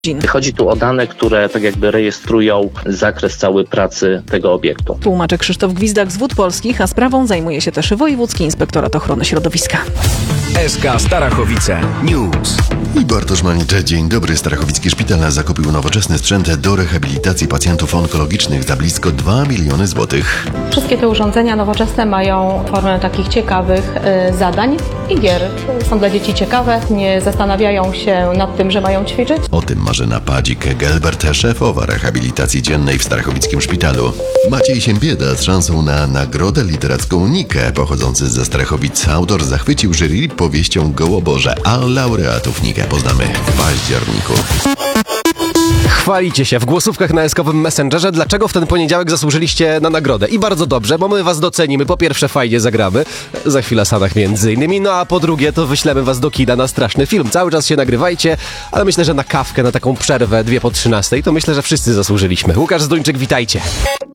Chodzi tu o dane, które tak jakby rejestrują zakres cały pracy tego obiektu. Tłumaczy Krzysztof Gwizdak z Wód Polskich, a sprawą zajmuje się też Wojewódzki Inspektorat Ochrony Środowiska. SK Starachowice News. I Bartosz Manicz, dzień dobry. Starachowicki Szpital zakupił nowoczesny sprzęt do rehabilitacji pacjentów onkologicznych za blisko 2 miliony złotych. Wszystkie te urządzenia nowoczesne mają formę takich ciekawych zadań i gier. Są dla dzieci ciekawe, nie zastanawiają się nad tym, że mają ćwiczyć. O tym Marzena Padzik-Gelbert, szefowa rehabilitacji dziennej w Starachowickim Szpitalu. Maciej Siembieda z szansą na nagrodę literacką Nikę, pochodzący ze Starachowic. Autor zachwycił jury powieścią Gołoborze, a laureatów Nikę poznamy w październiku. Chwalicie się w głosówkach na SK-owym Messengerze, dlaczego w ten poniedziałek zasłużyliście na nagrodę. I bardzo dobrze, bo my was docenimy. Po pierwsze, fajnie zagramy, za chwilę Sanach między innymi, no a po drugie, to wyślemy was do kina na straszny film. Cały czas się nagrywajcie, ale myślę, że na kawkę, na taką przerwę 2 po 13, to myślę, że wszyscy zasłużyliśmy. Łukasz Zduńczyk, witajcie.